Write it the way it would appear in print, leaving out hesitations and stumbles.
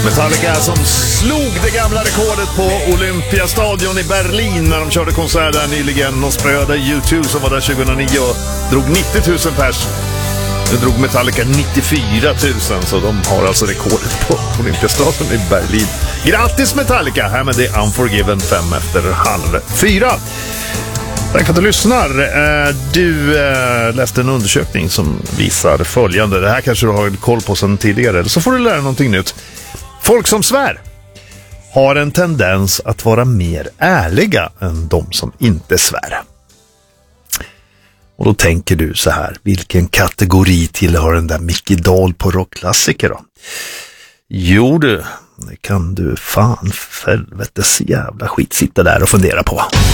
Metallica som slog det gamla rekordet på Olympiastadion i Berlin när de körde konsert där nyligen. De spröda U2 som var där 2009 och drog 90 000 pers. Nu drog Metallica 94 000, så de har alltså rekordet på Olympiastadion i Berlin. Grattis Metallica! Här med det Unforgiven 5:30. Tack för att du lyssnar. Du läste en undersökning som visar följande. Det här kanske du har koll på sedan tidigare, eller så får du lära någonting nytt. Folk som svär har en tendens att vara mer ärliga än de som inte svär. Och då tänker du så här, vilken kategori tillhör den där Micke Dahl på rockklassiker då? Jo du, det kan du fan för helvetes jävla skit sitta där och fundera på.